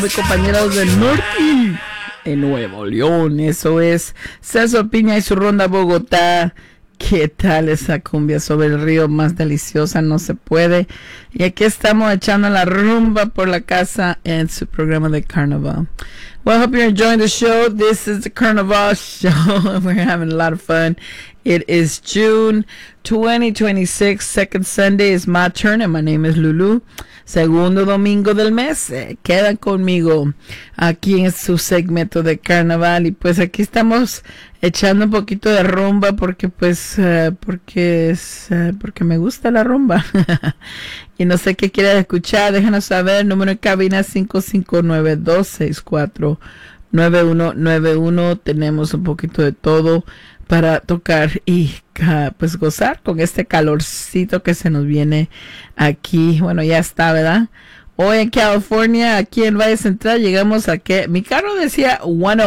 Compañeros del norte en Nuevo León, eso es César Piña y su ronda Bogotá. ¿Qué tal esa cumbia sobre el río? Más deliciosa no se puede. Y aquí estamos echando la rumba por la casa en su programa de Carnaval. Well, I hope you're enjoying the show. This is the Carnaval show. We're having a lot of fun. It is June 2026. Second Sunday is my turn, and my name is Lulu. Segundo domingo del mes. Quedan conmigo aquí en su segmento de Carnaval. Y pues aquí estamos echando un poquito de rumba porque me gusta la rumba. Y no sé qué quieres escuchar. Déjanos saber. Número en cabina 559-264-9191. Tenemos un poquito de todo para tocar y pues gozar con este calorcito que se nos viene aquí. Bueno, ya está, ¿verdad? Hoy en California, aquí en Valle Central, llegamos a que mi carro decía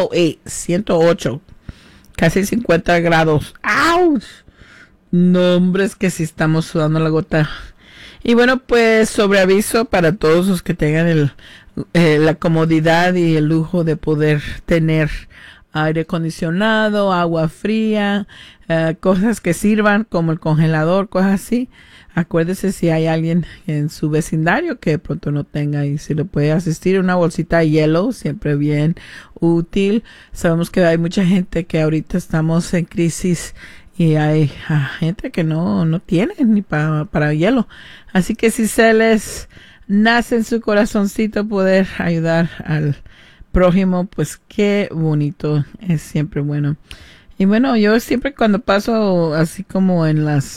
108, casi 50 grados. ¡Auch! No, hombre, es que sí estamos sudando la gota. Y bueno, pues sobre aviso para todos los que tengan la comodidad y el lujo de poder tener aire acondicionado, agua fría, cosas que sirvan como el congelador, cosas así. Acuérdese si hay alguien en su vecindario que de pronto no tenga y si le puede asistir, una bolsita de hielo, siempre bien útil. Sabemos que hay mucha gente que ahorita estamos en crisis y hay gente que no tiene ni para hielo. Así que si se les nace en su corazoncito poder ayudar al prójimo, pues qué bonito, es siempre bueno. Y bueno, yo siempre cuando paso así como en las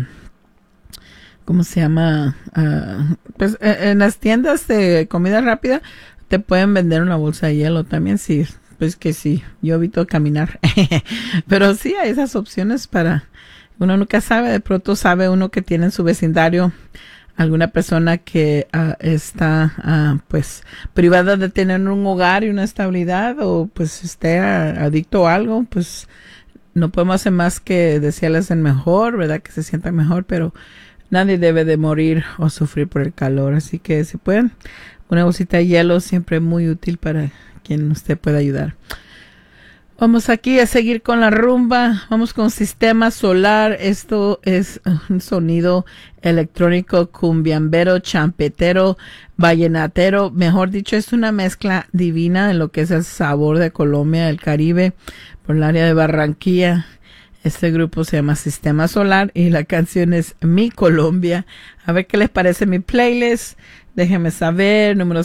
¿cómo se llama? Pues en las tiendas de comida rápida te pueden vender una bolsa de hielo también, sí, pues que sí, yo evito caminar. Pero sí hay esas opciones para, uno nunca sabe, de pronto sabe uno que tiene en su vecindario alguna persona que está pues privada de tener un hogar y una estabilidad, o pues esté adicto a algo, pues no podemos hacer más que desearles el mejor, ¿verdad? Que se sientan mejor, pero nadie debe de morir o sufrir por el calor. Así que si pueden, una bolsita de hielo siempre muy útil para quien usted pueda ayudar. Vamos aquí a seguir con la rumba. Vamos con Sistema Solar. Esto es un sonido electrónico cumbiambero, champetero, vallenatero. Mejor dicho, es una mezcla divina de lo que es el sabor de Colombia, del Caribe, por el área de Barranquilla. Este grupo se llama Sistema Solar y la canción es Mi Colombia. A ver qué les parece mi playlist. Déjenme saber. Número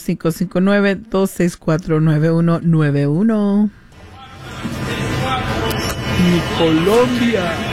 559-264-9191. Mi Colombia.